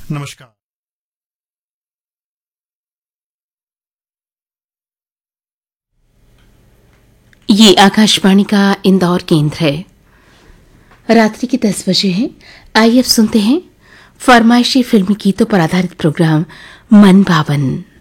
नमस्कार। ये आकाशवाणी का इंदौर केंद्र है। रात्रि के 10 बजे हैं। आइए अब सुनते हैं फरमाइशी फिल्मी गीतों पर आधारित प्रोग्राम मन भावन।